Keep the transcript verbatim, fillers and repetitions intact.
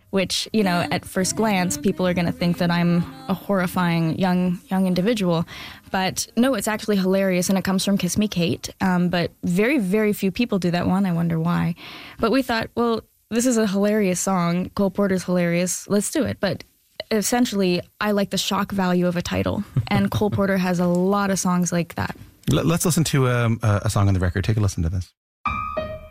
which, you know, at first glance, people are going to think that I'm a horrifying young young individual. But no, it's actually hilarious, and it comes from Kiss Me Kate. Um, but very, very few people do that one. I wonder why. But we thought, well, this is a hilarious song. Cole Porter's hilarious. Let's do it. But essentially, I like the shock value of a title, and Cole Porter has a lot of songs like that. Let's listen to um, a song on the record. Take a listen to this.